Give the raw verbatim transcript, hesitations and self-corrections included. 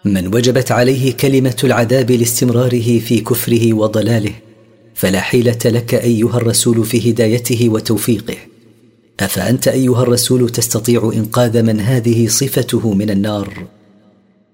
من وجبت عليه كلمة العذاب لاستمراره في كفره وضلاله فلا حيلة لك أيها الرسول في هدايته وتوفيقه. أفأنت أيها الرسول تستطيع إنقاذ من هذه صفته من النار؟